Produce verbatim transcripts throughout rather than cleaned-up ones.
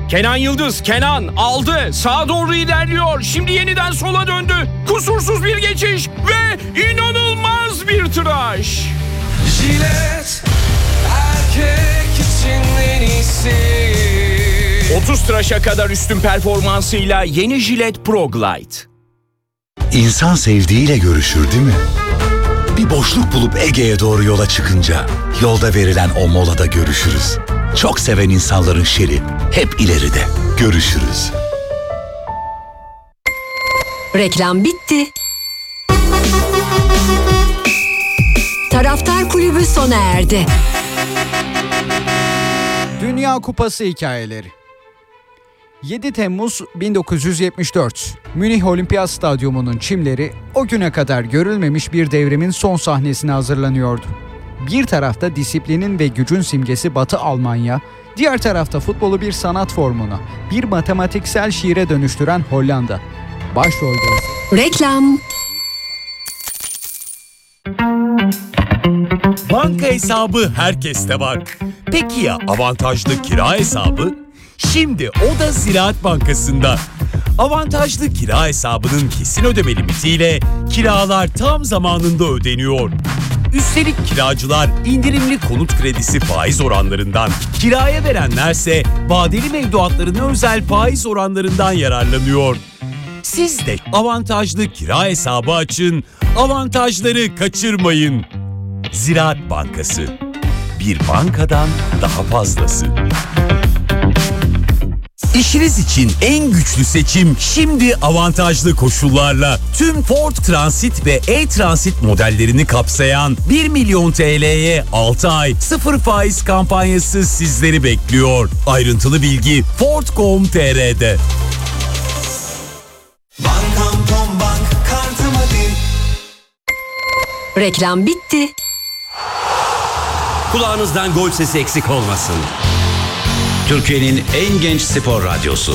Kenan Yıldız, Kenan aldı, sağa doğru ilerliyor. Şimdi yeniden sola döndü. Kusursuz bir geçiş ve inanılmaz bir tıraş. Jilet, erkek için en iyisi. otuz tıraşa kadar üstün performansıyla yeni Jilet Pro Glide. İnsan sevdiğiyle görüşür değil mi? Bir boşluk bulup Ege'ye doğru yola çıkınca yolda verilen o molada görüşürüz. Çok seven insanların şeri hep ileride. Görüşürüz. Reklam bitti. Taraftar Kulübü sona erdi. Dünya Kupası hikayeleri. yedi Temmuz bin dokuz yüz yetmiş dört. Münih Olimpiyat Stadyumu'nun çimleri o güne kadar görülmemiş bir devrimin son sahnesine hazırlanıyordu. Bir tarafta disiplinin ve gücün simgesi Batı Almanya, diğer tarafta futbolu bir sanat formuna, bir matematiksel şiire dönüştüren Hollanda. Başrolde reklam. Banka hesabı herkeste var. Peki ya avantajlı kira hesabı? Şimdi o da Ziraat Bankası'nda. Avantajlı kira hesabının kesin ödeme limitiyle kiralar tam zamanında ödeniyor. Üstelik kiracılar indirimli konut kredisi faiz oranlarından, kiraya verenlerse vadeli mevduatlarına özel faiz oranlarından yararlanıyor. Siz de avantajlı kira hesabı açın, avantajları kaçırmayın. Ziraat Bankası. Bir bankadan daha fazlası. İşiniz için en güçlü seçim şimdi avantajlı koşullarla. Tüm Ford Transit ve E-Transit modellerini kapsayan bir milyon T L'ye altı ay sıfır faiz kampanyası sizleri bekliyor. Ayrıntılı bilgi ford nokta com nokta t r'de. Bankam Tom Bank kartıma bin. Reklam bitti. Kulağınızdan gol sesi eksik olmasın. Türkiye'nin en genç spor radyosu.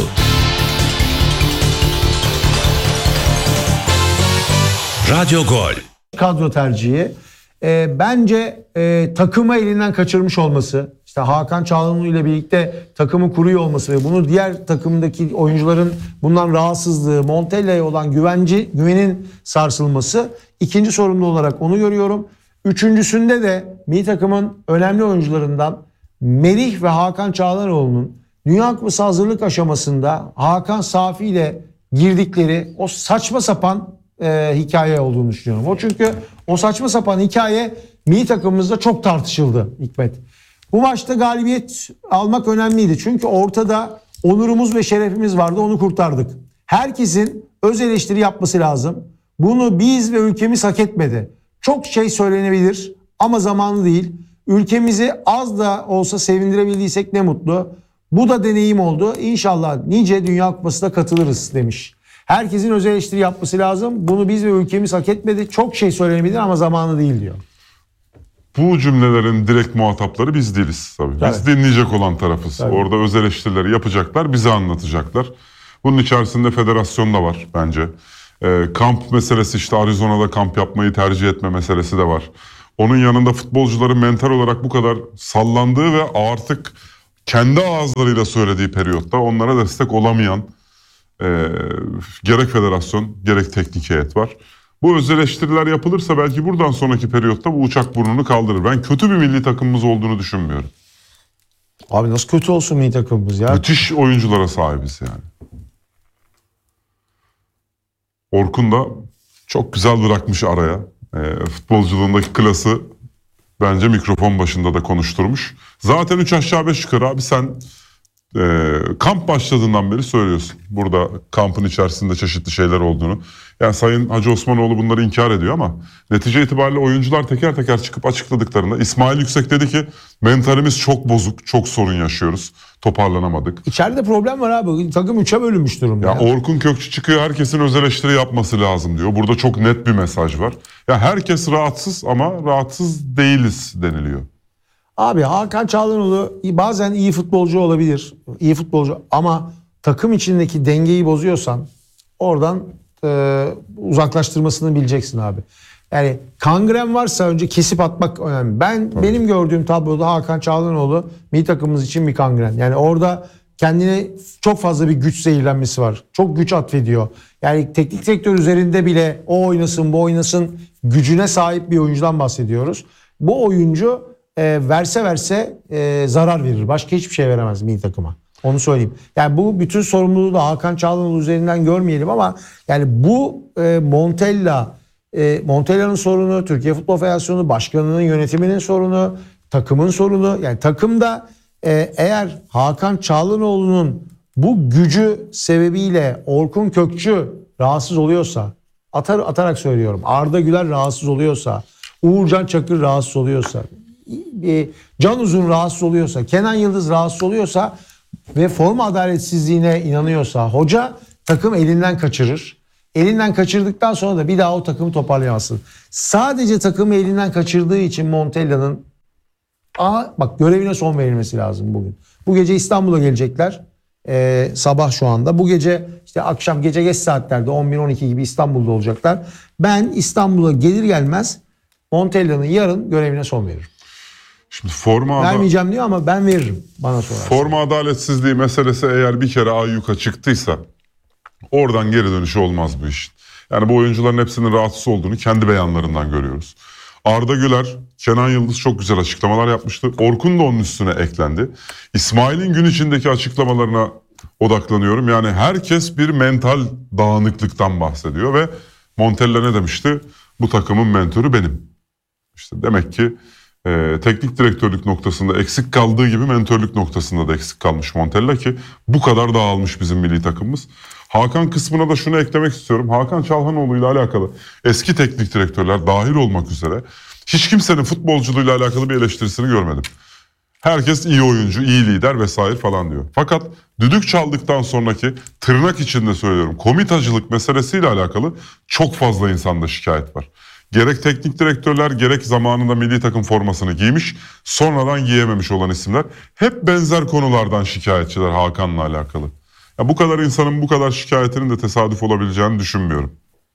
Radyo Gol. Kadro tercihi. E, bence e, takımı elinden kaçırmış olması, işte Hakan Çalhanoğlu ile birlikte takımı kuruyor olması ve bunu diğer takımdaki oyuncuların bundan rahatsızlığı, Montella'ya olan güvenci, güvenin sarsılması. İkinci sorumlu olarak onu görüyorum. Üçüncüsünde de milli takımın önemli oyuncularından Melih ve Hakan Çalhanoğlu'nun Dünya Kupası hazırlık aşamasında Hakan Safi ile girdikleri o saçma sapan e, hikaye olduğunu düşünüyorum. O çünkü o saçma sapan hikaye milli takımımızda çok tartışıldı Hikmet. Bu maçta galibiyet almak önemliydi. Çünkü ortada onurumuz ve şerefimiz vardı, onu kurtardık. Herkesin öz eleştiri yapması lazım. Bunu biz ve ülkemiz hak etmedi. Çok şey söylenebilir ama zamanı değil. Ülkemizi az da olsa sevindirebildiysek ne mutlu. Bu da deneyim oldu. İnşallah nice Dünya Kupası'na katılırız demiş. Herkesin öz eleştiri yapması lazım. Bunu biz ve ülkemiz hak etmedi. Çok şey söylenebilir ama zamanı değil diyor. Bu cümlelerin direkt muhatapları biz değiliz tabii. Tabii. Biz dinleyecek olan tarafız. Tabii. Orada öz eleştirileri yapacaklar, bize anlatacaklar. Bunun içerisinde federasyon da var bence. Ee, kamp meselesi, işte Arizona'da kamp yapmayı tercih etme meselesi de var. Onun yanında futbolcuların mental olarak bu kadar sallandığı ve artık kendi ağızlarıyla söylediği periyotta onlara destek olamayan e, gerek federasyon gerek teknik heyet var. Bu öz eleştiriler yapılırsa belki buradan sonraki periyotta bu uçak burnunu kaldırır. Ben kötü bir milli takımımız olduğunu düşünmüyorum. Abi nasıl kötü olsun milli takımımız ya? Müthiş oyunculara sahibiz yani. Orkun da çok güzel bırakmış araya. E, futbolculuğundaki klası bence mikrofon başında da konuşturmuş. Zaten üç aşağı beş yukarı abi, sen e, kamp başladığından beri söylüyorsun. Burada kampın içerisinde çeşitli şeyler olduğunu. Yani Sayın Hacı Osmanoğlu bunları inkar ediyor ama netice itibariyle oyuncular teker teker çıkıp açıkladıklarında İsmail Yüksek dedi ki mentalimiz çok bozuk, çok sorun yaşıyoruz, toparlanamadık. İçeride problem var abi. Takım üçe bölünmüş durumda. Ya Ya. Orkun Kökçü çıkıyor, herkesin öz eleştiri yapması lazım diyor. Burada çok net bir mesaj var. Ya herkes rahatsız ama rahatsız değiliz deniliyor. Abi Hakan Çalhanoğlu bazen iyi futbolcu olabilir. İyi futbolcu ama takım içindeki dengeyi bozuyorsan oradan e, uzaklaştırmasını bileceksin abi. Yani kangren varsa önce kesip atmak önemli. Ben Tabii. benim gördüğüm tabloda Hakan Çalhanoğlu milli takımımız için bir kangren. Yani orada kendine çok fazla bir güç zehirlenmesi var. Çok güç atfediyor. Yani teknik direktör üzerinde bile o oynasın bu oynasın gücüne sahip bir oyuncudan bahsediyoruz. Bu oyuncu e, verse verse e, zarar verir. Başka hiçbir şey veremez milli takıma. Onu söyleyeyim. Yani bu bütün sorumluluğu da Hakan Çalhanoğlu üzerinden görmeyelim ama yani bu e, Montella, e, Montella'nın sorunu, Türkiye Futbol Federasyonu Başkanı'nın yönetiminin sorunu, takımın sorunu. Yani takımda e, eğer Hakan Çalhanoğlu'nun bu gücü sebebiyle Orkun Kökçü rahatsız oluyorsa, atar, atarak söylüyorum, Arda Güler rahatsız oluyorsa, Uğurcan Çakır rahatsız oluyorsa, e, Can Uzun rahatsız oluyorsa, Kenan Yıldız rahatsız oluyorsa ve forma adaletsizliğine inanıyorsa hoca takım elinden kaçırır. Elinden kaçırdıktan sonra da bir daha o takımı toparlayamazsın. Sadece takımı elinden kaçırdığı için Montella'nın Aa, bak görevine son verilmesi lazım bugün. Bu gece İstanbul'a gelecekler. Ee, sabah şu anda. Bu gece işte akşam gece geç saatlerde on bir on iki gibi İstanbul'da olacaklar. Ben İstanbul'a gelir gelmez Montella'nın yarın görevine son veririm. Şimdi forma Vermeyeceğim diyor ama ben veririm bana sorarsan. Forma adaletsizliği meselesi eğer bir kere ayyuka çıktıysa oradan geri dönüşü olmaz bu işin. Yani bu oyuncuların hepsinin rahatsız olduğunu kendi beyanlarından görüyoruz. Arda Güler, Kenan Yıldız çok güzel açıklamalar yapmıştı. Orkun da onun üstüne eklendi. İsmail'in gün içindeki açıklamalarına odaklanıyorum. Yani herkes bir mental dağınıklıktan bahsediyor ve Montella ne demişti? Bu takımın mentörü benim. İşte demek ki e, teknik direktörlük noktasında eksik kaldığı gibi mentörlük noktasında da eksik kalmış Montella ki bu kadar dağılmış bizim milli takımımız. Hakan kısmına da şunu eklemek istiyorum. Hakan Çalhanoğlu ile alakalı eski teknik direktörler dahil olmak üzere hiç kimsenin futbolculuğuyla alakalı bir eleştirisini görmedim. Herkes iyi oyuncu, iyi lider vesaire falan diyor. Fakat düdük çaldıktan sonraki tırnak içinde söylüyorum komitacılık meselesiyle alakalı çok fazla insanda şikayet var. Gerek teknik direktörler gerek zamanında milli takım formasını giymiş sonradan giyememiş olan isimler hep benzer konulardan şikayetçiler Hakan'la alakalı. Ya bu kadar insanın bu kadar şikayetinin de tesadüf olabileceğini düşünmüyorum.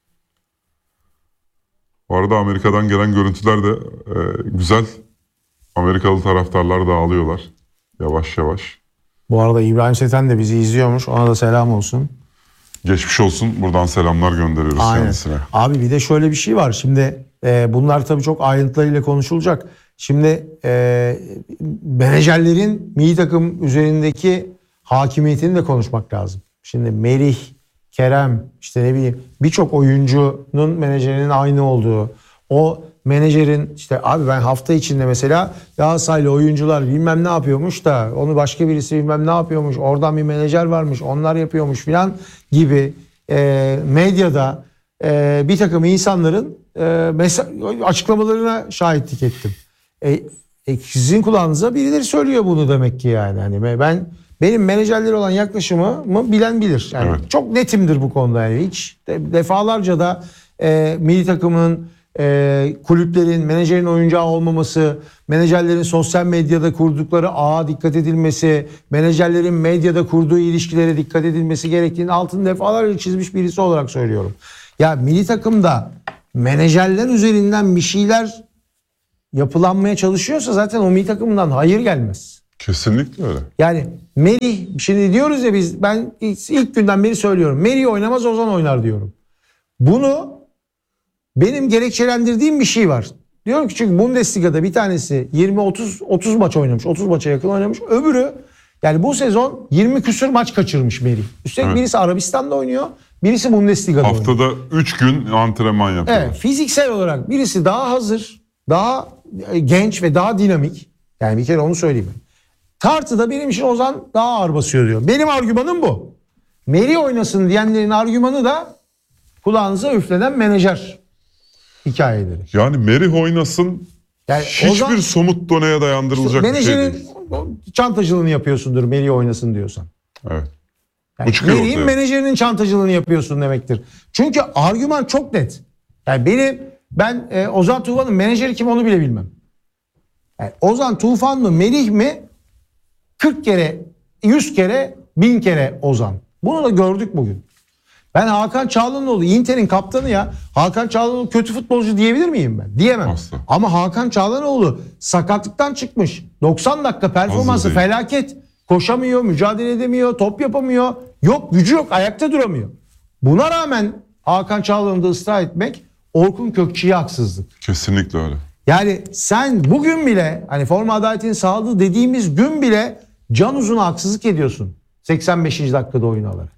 Bu arada Amerika'dan gelen görüntüler de e, güzel. Amerikalı taraftarlar dağılıyorlar yavaş yavaş. Bu arada İbrahim Seten de bizi izliyormuş. Ona da selam olsun. Geçmiş olsun. Buradan selamlar gönderiyoruz Aynen. kendisine. Abi bir de şöyle bir şey var. Şimdi e, bunlar tabii çok ayrıntılarıyla konuşulacak. Şimdi e, menajerlerin milli takım üzerindeki hakimiyetini de konuşmak lazım. Şimdi Merih, Kerem, işte ne bileyim birçok oyuncunun menajerinin aynı olduğu. O menajerin işte abi ben hafta içinde mesela Galatasaraylı oyuncular bilmem ne yapıyormuş da onu başka birisi bilmem ne yapıyormuş. Oradan bir menajer varmış onlar yapıyormuş filan gibi e, medyada e, bir takım insanların e, mesa- açıklamalarına şahitlik ettim. E, e, sizin kulağınıza birileri söylüyor bunu demek ki yani. Hani ben benim menajerleri olan yaklaşımımı bilen bilir. Yani evet. Çok netimdir bu konuda yani. Hiç de, defalarca da e, milli takımın e, kulüplerin menajerin oyuncağı olmaması, menajerlerin sosyal medyada kurdukları ağa dikkat edilmesi, menajerlerin medyada kurduğu ilişkilere dikkat edilmesi gerektiğini altını defalarca çizmiş birisi olarak söylüyorum. Ya milli takımda menajerler üzerinden bir şeyler yapılanmaya çalışıyorsa zaten o milli takımdan hayır gelmez. Kesinlikle öyle. Yani Merih, şimdi diyoruz ya biz, ben ilk günden beri söylüyorum. Merih oynamaz, Ozan oynar diyorum. Bunu benim gerekçelendirdiğim bir şey var. Diyorum ki çünkü Bundesliga'da bir tanesi yirmi otuz otuz maç oynamış. otuz maça yakın oynamış. Öbürü yani bu sezon yirmi küsür maç kaçırmış Merih. Üstelik evet. Birisi Arabistan'da oynuyor. Birisi Bundesliga'da Haftada oynuyor. Haftada üç gün antrenman yapıyorlar. Evet, fiziksel olarak birisi daha hazır, daha genç ve daha dinamik. Yani bir kere onu söyleyeyim. Tartıda benim için Ozan daha ağır basıyor diyor. Benim argümanım bu. Merih oynasın diyenlerin argümanı da kulağınıza üflenen menajer hikayeleri. Yani Merih oynasın yani hiçbir Ozan, somut donaya dayandırılacak işte bir şey değil. Menajerin çantacılığını yapıyorsundur Merih oynasın diyorsan. Evet. Yani Merih'in menajerinin çantacılığını yapıyorsun demektir. Çünkü argüman çok net. Yani benim ben e, Ozan Tufan'ın menajeri kim onu bile bilmem. Yani Ozan Tufan mı Merih mi? kırk kere, yüz kere, bin kere Ozan. Bunu da gördük bugün. Ben Hakan Çalhanoğlu, Inter'in kaptanı ya. Hakan Çalhanoğlu kötü futbolcu diyebilir miyim ben? Diyemem. Asla. Ama Hakan Çalhanoğlu sakatlıktan çıkmış. doksan dakika performansı felaket. Koşamıyor, mücadele edemiyor, top yapamıyor. Yok, gücü yok, ayakta duramıyor. Buna rağmen Hakan Çalhanoğlu'nu da ısrar etmek Orkun Kökçü'ye haksızlık. Kesinlikle öyle. Yani sen bugün bile hani forma adaletini sağladı dediğimiz gün bile Can Uzun'a haksızlık ediyorsun. seksen beşinci dakikada oyun alarak.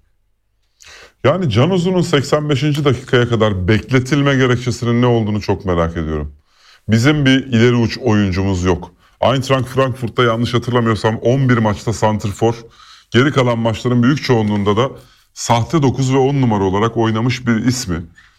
Yani Can Uzun'un seksen beşinci dakikaya kadar bekletilme gerekçesinin ne olduğunu çok merak ediyorum. Bizim bir ileri uç oyuncumuz yok. Eintracht Frankfurt'ta yanlış hatırlamıyorsam on bir maçta santrfor, geri kalan maçların büyük çoğunluğunda da sahte dokuz ve on numara olarak oynamış bir ismi.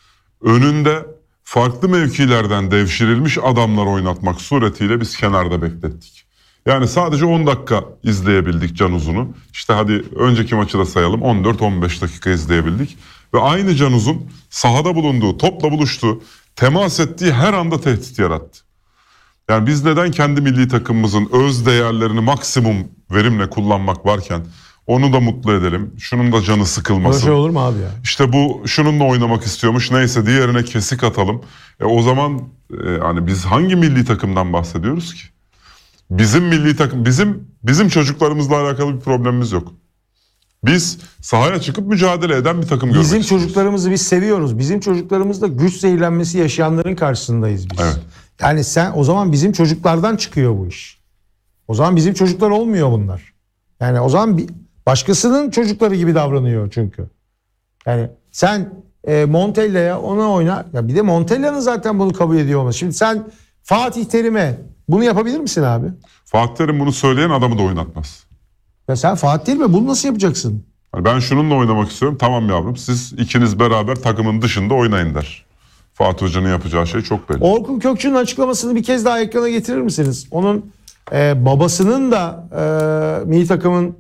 Önünde farklı mevkilerden devşirilmiş adamlar oynatmak suretiyle biz kenarda beklettik. Yani sadece on dakika izleyebildik Can Uzun'u. İşte hadi önceki maçı da sayalım, on dört on beş dakika izleyebildik. Ve aynı Can Uzun sahada bulunduğu, topla buluştuğu, temas ettiği her anda tehdit yarattı. Yani biz neden kendi milli takımımızın öz değerlerini maksimum verimle kullanmak varken onu da mutlu edelim, şunun da canı sıkılmasın. Böyle şey olur mu abi ya? İşte bu şununla oynamak istiyormuş, neyse diğerine kesik atalım. E o zaman e, hani biz hangi milli takımdan bahsediyoruz ki? Bizim milli takım, bizim bizim çocuklarımızla alakalı bir problemimiz yok. Biz sahaya çıkıp mücadele eden bir takım görmek Bizim istiyoruz. çocuklarımızı biz seviyoruz. Bizim çocuklarımızla güç zehirlenmesi yaşayanların karşısındayız biz. Evet. Yani sen o zaman bizim çocuklardan çıkıyor bu iş. O zaman bizim çocuklar olmuyor bunlar. Yani o zaman bir, başkasının çocukları gibi davranıyor çünkü. Yani sen e, Montella'ya ona oyna. Ya bir de Montella'nın zaten bunu kabul ediyor olması. Şimdi sen Fatih Terim'e bunu yapabilir misin abi? Fatih Terim bunu söyleyen adamı da oynatmaz. Ya sen Fatih Terim'e bunu nasıl yapacaksın? Yani ben şununla oynamak istiyorum. Tamam yavrum, siz ikiniz beraber takımın dışında oynayın der. Fatih Hoca'nın yapacağı şey çok belli. Orkun Kökçü'nün açıklamasını bir kez daha ekrana getirir misiniz? Onun e, babasının da e, milli takımın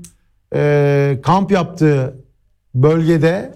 e, kamp yaptığı bölgede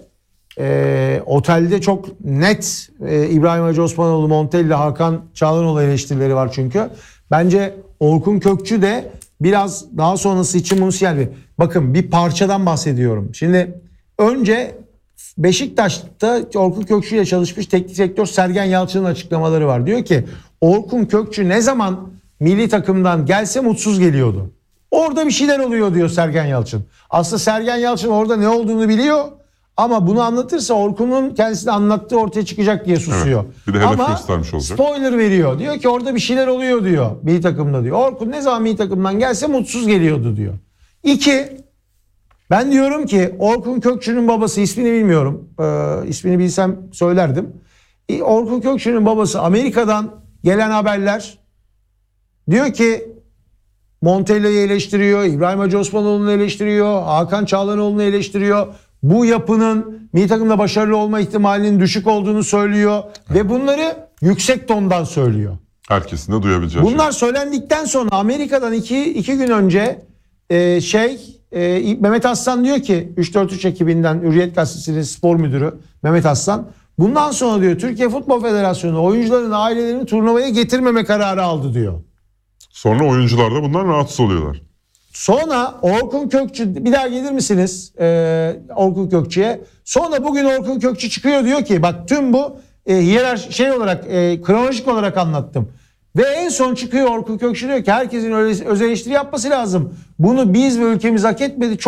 e, otelde çok net e, İbrahim Hacı Osmanoğlu, Montella, Hakan Çalhanoğlu eleştirileri var çünkü. Bence Orkun Kökçü de biraz daha sonrası için bunu sinyal veriyor. Bakın bir parçadan bahsediyorum. Şimdi önce Beşiktaş'ta Orkun Kökçü ile çalışmış teknik direktör Sergen Yalçın'ın açıklamaları var. Diyor ki Orkun Kökçü ne zaman milli takımdan gelse mutsuz geliyordu. Orada bir şeyler oluyor diyor Sergen Yalçın. Aslında Sergen Yalçın orada ne olduğunu biliyor ama bunu anlatırsa Orkun'un kendisine anlattığı ortaya çıkacak diye susuyor. Evet, bir de hedef ama göstermiş olacak. spoiler veriyor. Diyor ki orada bir şeyler oluyor diyor milli takımda diyor. Orkun ne zaman milli takımdan gelse mutsuz geliyordu diyor. İki, ben diyorum ki Orkun Kökçü'nün babası, ismini bilmiyorum. Ee, ismini bilsem söylerdim. Orkun Kökçü'nün babası Amerika'dan gelen haberler diyor ki Montella'yı eleştiriyor, İbrahim Hacı Osmanoğlu'nu eleştiriyor, Hakan Çalhanoğlu'nu eleştiriyor. Bu yapının milli takımda başarılı olma ihtimalinin düşük olduğunu söylüyor. Evet. Ve bunları yüksek tondan söylüyor. Herkesin de duyabileceği Bunlar şey. söylendikten sonra Amerika'dan iki, iki gün önce e, şey e, Mehmet Aslan diyor ki üç dört üç ekibinden Hürriyet Gazetesi'nin spor müdürü Mehmet Aslan, bundan sonra diyor Türkiye Futbol Federasyonu oyuncuların ailelerini turnuvaya getirmeme kararı aldı diyor. Sonra oyuncular da bundan rahatsız oluyorlar. Sonra Orkun Kökçü, bir daha gelir misiniz ee, Orkun Kökçü'ye? Sonra bugün Orkun Kökçü çıkıyor diyor ki bak tüm bu e, hiyerarşi şey olarak e, kronolojik olarak anlattım. Ve en son çıkıyor Orkun Kökçü diyor ki herkesin öyle öz eleştiri yapması lazım. Bunu biz ve ülkemiz hak etmedi. Çok